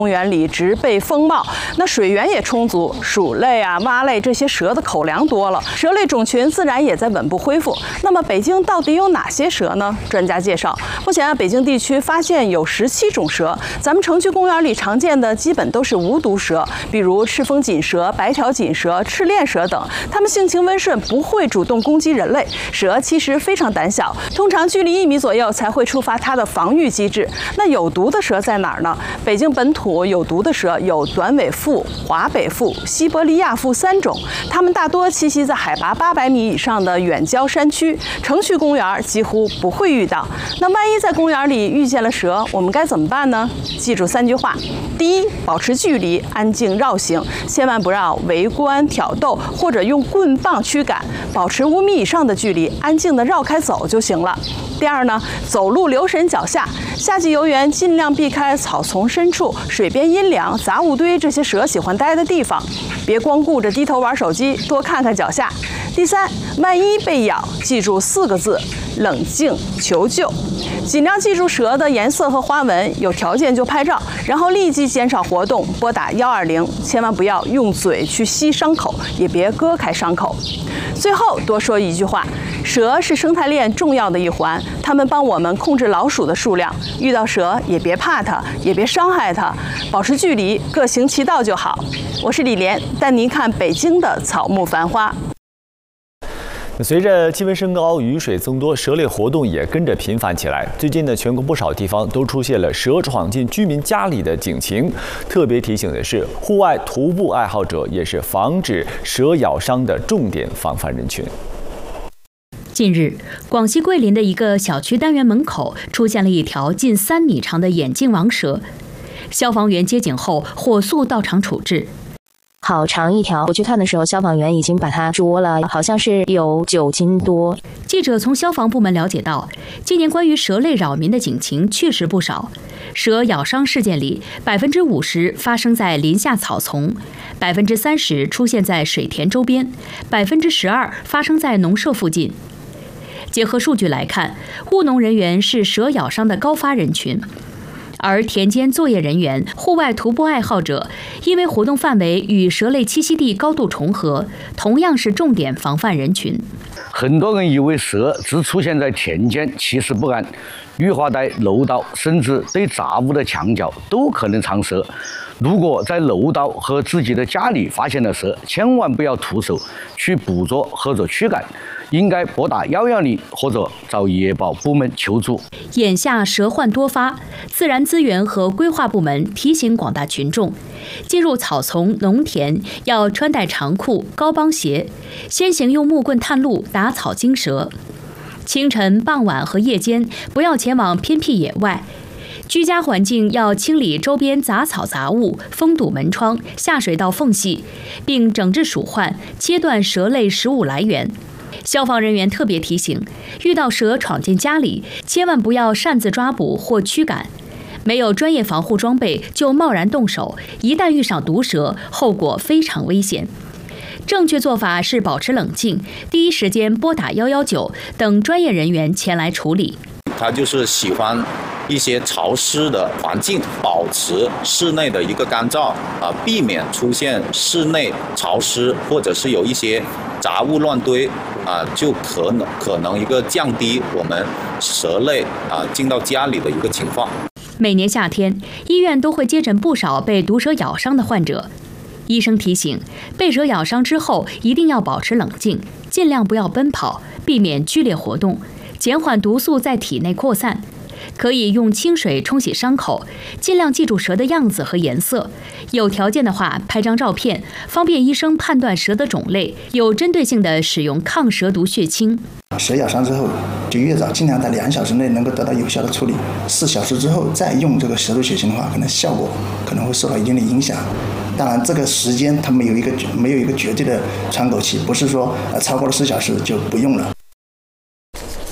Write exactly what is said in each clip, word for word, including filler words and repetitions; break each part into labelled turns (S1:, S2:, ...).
S1: 公园里植被丰茂，那水源也充足，鼠类啊、蛙类这些蛇的口粮多了，蛇类种群自然也在稳步恢复。那么北京到底有哪些蛇呢？专家介绍，目前啊，北京地区发现有十七种蛇，咱们城区公园里常见的基本都是无毒蛇，比如赤峰锦蛇、白条锦蛇、赤链蛇等，它们性情温顺，不会主动攻击人类。蛇其实非常胆小，通常距离一米左右才会触发它的防御机制。那有毒的蛇在哪儿呢？北京本土有毒的蛇有短尾蝮、华北蝮、西伯利亚蝮三种，它们大多栖息在海拔八百米以上的远郊山区，城区公园几乎不会遇到。那万一在公园里遇见了蛇，我们该怎么办呢？记住三句话：第一，保持距离，安静绕行，千万不要围观、挑逗或者用棍棒驱赶，保持五米以上的距离，安静地绕开走就行了。第二呢，走路留神脚下，夏季游园尽量避开草丛深处、水边阴凉、杂物堆这些蛇喜欢待的地方，别光顾着低头玩手机，多看看脚下。第三，万一被咬，记住四个字：冷静求救。尽量记住蛇的颜色和花纹，有条件就拍照，然后立即减少活动，拨打一二零，千万不要用嘴去吸伤口，也别割开伤口。最后多说一句话，蛇是生态链重要的一环，它们帮我们控制老鼠的数量，遇到蛇也别怕它，也别伤害它，保持距离，各行其道就好。我是李莲，带您看北京的草木繁花。
S2: 随着气温升高，雨水增多，蛇类活动也跟着频繁起来。最近呢，全国不少地方都出现了蛇闯进居民家里的警情。特别提醒的是，户外徒步爱好者也是防止蛇咬伤的重点防范人群。
S3: 近日，广西桂林的一个小区单元门口出现了一条近三米长的眼镜王蛇，消防员接警后火速到场处置。
S4: 好长一条，我去看的时候，消防员已经把它捉了，好像是有九斤多。
S3: 记者从消防部门了解到，今年关于蛇类扰民的警情确实不少。蛇咬伤事件里，百分之五十发生在林下草丛，百分之三十出现在水田周边，百分之十二发生在农舍附近。结合数据来看，务农人员是蛇咬伤的高发人群。而田间作业人员、户外徒步爱好者，因为活动范围与蛇类栖息地高度重合，同样是重点防范人群。
S5: 很多人以为蛇只出现在田间，其实不然，绿化带、楼道，甚至对杂物的墙角都可能藏蛇。如果在楼道和自己的家里发现了蛇，千万不要徒手去捕捉或者驱赶，应该拨打一一零或者找野保部门求助。
S3: 眼下蛇患多发，自然资源和规划部门提醒广大群众，进入草丛、农田要穿戴长裤、高帮鞋，先行用木棍探路打草惊蛇。清晨、傍晚和夜间不要前往偏僻野外。居家环境要清理周边杂草杂物，封堵门窗、下水道缝隙，并整治鼠患，切断蛇类食物来源。消防人员特别提醒，遇到蛇闯进家里，千万不要擅自抓捕或驱赶。没有专业防护装备就贸然动手，一旦遇上毒蛇，后果非常危险。正确做法是保持冷静，第一时间拨打一一九，等专业人员前来处理。
S6: 他就是喜欢一些潮湿的环境，保持室内的一个干燥啊，避免出现室内潮湿或者是有一些杂物乱堆啊，就可能可能一个降低我们蛇类啊进到家里的一个情况。
S3: 每年夏天，医院都会接诊不少被毒蛇咬伤的患者。医生提醒，被蛇咬伤之后一定要保持冷静，尽量不要奔跑，避免剧烈活动，减缓毒素在体内扩散。可以用清水冲洗伤口，尽量记住蛇的样子和颜色。有条件的话，拍张照片，方便医生判断蛇的种类，有针对性的使用抗蛇毒血清。
S7: 蛇咬伤之后，就越早尽量在两小时内能够得到有效的处理。四小时之后再用这个蛇毒血清的话，可能效果可能会受到一定的影响。当然，这个时间它没有一个没有一个绝对的窗口期，不是说呃超过了四小时就不用了。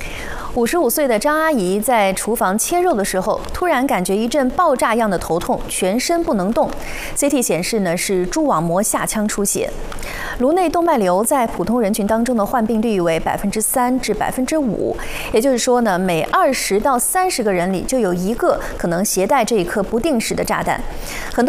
S8: 五十五岁的张阿姨在厨房切肉的时候，突然感觉一阵爆炸样的头痛，全身不能动。C T 显示呢是蛛网膜下腔出血。颅内动脉瘤在普通人群当中的患病率为百分之三至百分之五，也就是说呢，每二十到三十个人里就有一个可能携带这一颗不定时的炸弹。很多